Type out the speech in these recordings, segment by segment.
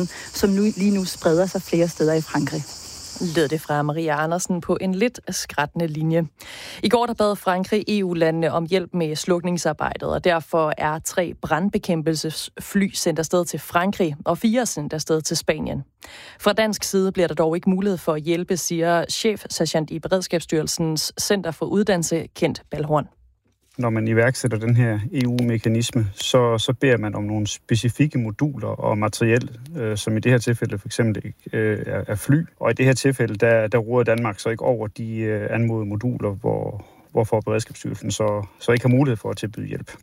som lige nu spreder sig flere steder i Frankrig. Lød det fra Maria Andersen på en lidt skrattende linje. I går der bad Frankrig EU-landene om hjælp med slukningsarbejdet, og derfor er 3 brandbekæmpelsesfly sendt afsted til Frankrig, og 4 sendt afsted til Spanien. Fra dansk side bliver der dog ikke mulighed for at hjælpe, siger chefsergeant i Beredskabsstyrelsens Center for Uddannelse, Kent Balhorn. Når man iværksætter den her EU-mekanisme, så beder man om nogle specifikke moduler og materiel, som i det her tilfælde for eksempel er fly. Og i det her tilfælde, der råder Danmark så ikke over de anmodede moduler, hvorfor Beredskabsstyrelsen så ikke har mulighed for at tilbyde hjælp.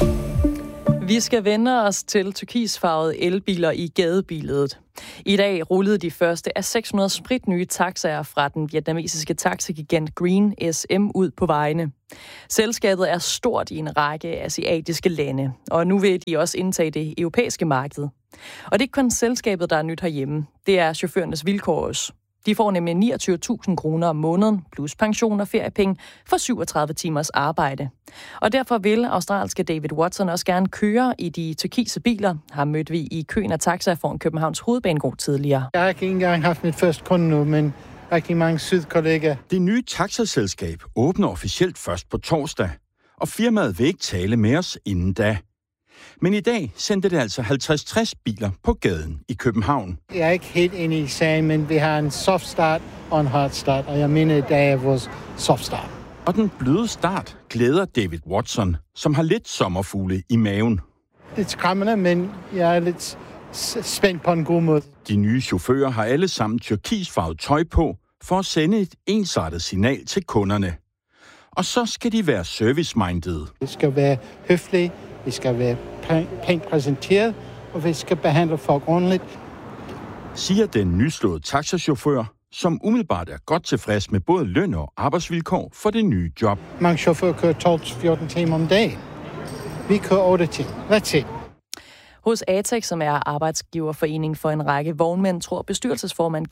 Vi skal vende os til turkisfarvede elbiler i gadebilledet. I dag rullede de første af 600 spritnye taxaer fra den vietnamesiske taxigigant Green SM ud på vejene. Selskabet er stort i en række asiatiske lande, og nu vil de også indtage det europæiske marked. Og det er ikke kun selskabet, der er nyt herhjemme. Det er chaufførernes vilkår også. De får nemlig 29.000 kroner om måneden, plus pension og feriepenge for 37 timers arbejde. Og derfor vil australske David Watson også gerne køre i de turkise biler. Ham mødte vi i køen af taxaer foran Københavns Hovedbanegård tidligere. Jeg har ikke engang haft mit første kunde nu, men rigtig mange søde kollegaer. Det nye taxaselskab åbner officielt først på torsdag, og firmaet vil ikke tale med os inden da. Men i dag sendte det altså 50-60 biler på gaden i København. Jeg er ikke helt enig i sagen, men vi har en soft start og en hard start, og jeg mener, at det er vores soft start. Og den bløde start glæder David Watson, som har lidt sommerfugle i maven. Det er skræmmende, men jeg er lidt spændt på en god måde. De nye chauffører har alle sammen turkisfarvet tøj på for at sende et ensartet signal til kunderne. Og så skal de være service-minded. Det skal være høfligt, vi skal være pænt præsenteret, og vi skal behandle folk ordentligt. Siger den nyslåede taxachauffør, som umiddelbart er godt tilfreds med både løn og arbejdsvilkår for det nye job. Mange chauffører kører 12-14 timer om dagen. Vi kører 8 timer. That's it. Hos ATEC, som er arbejdsgiverforening for en række vognmænd, tror bestyrelsesformand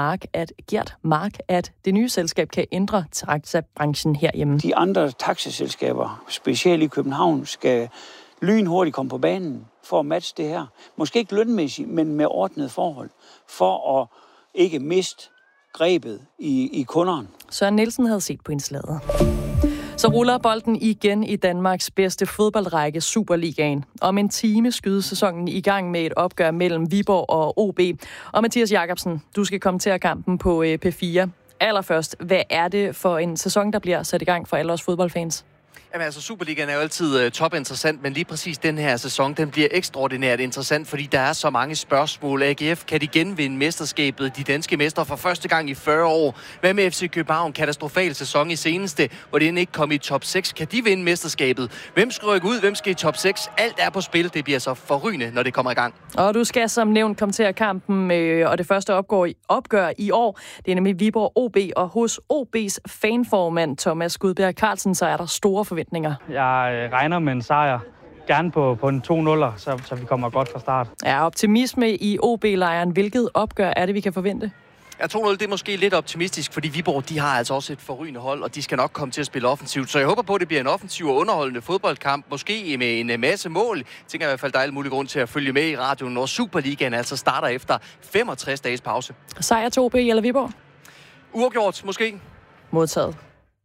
Gert Mark, at det nye selskab kan ændre taxabranchen herhjemme. De andre taxaselskaber, specielt i København, skal lynhurtigt komme på banen for at matche det her. Måske ikke lønmæssigt, men med ordnede forhold, for at ikke miste grebet i kunderne. Søren Nielsen havde set på indslaget. Så ruller bolden igen i Danmarks bedste fodboldrække, Superligaen. Om en time skydes sæsonen i gang med et opgør mellem Viborg og OB. Og Mathias Jakobsen, du skal komme til kampen på P4. Allerførst, hvad er det for en sæson, der bliver sat i gang for alle os fodboldfans? Jamen altså, Superligaen er jo altid topinteressant, men lige præcis den her sæson, den bliver ekstraordinært interessant, fordi der er så mange spørgsmål. AGF, kan de genvinde mesterskabet, de danske mestre for første gang i 40 år? Hvad med FC København? Katastrofal sæson i seneste, hvor det ikke kom i top 6. Kan de vinde mesterskabet? Hvem skal rykke ud? Hvem skal i top 6? Alt er på spil. Det bliver så forrygende, når det kommer i gang. Og du skal som nævnt kommentere kampen, og det første opgør i år. Det er nemlig Viborg OB, og hos OB's fanformand Thomas Gudbjerg Carlsen, så er der store forventninger. Jeg regner med en sejr. Gerne på en 2-0'er, så vi kommer godt fra start. Ja, optimisme i OB-lejren. Hvilket opgør er det, vi kan forvente? Ja, 2-0, det er måske lidt optimistisk, fordi Viborg, de har altså også et forrygende hold, og de skal nok komme til at spille offensivt. Så jeg håber på, at det bliver en offensiv og underholdende fodboldkamp, måske med en masse mål. Jeg tænker i hvert fald, der er alle mulige grund til at følge med i radioen, når Superligaen altså starter efter 65 dages pause. Sejr til OB eller Viborg? Uafgjort, måske. Modtaget.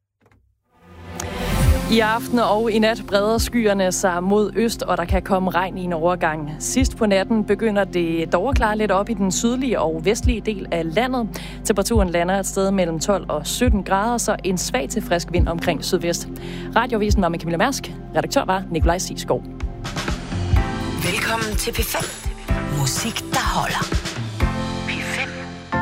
I aften og i nat breder skyerne sig mod øst, og der kan komme regn i en overgang. Sidst på natten begynder det dog at klare lidt op i den sydlige og vestlige del af landet. Temperaturen lander et sted mellem 12 og 17 grader, så en svag til frisk vind omkring sydvest. Radiovisen var med Camilla Mærsk. Redaktør var Nikolaj Sigsgaard. Velkommen til P5. Musik, der holder.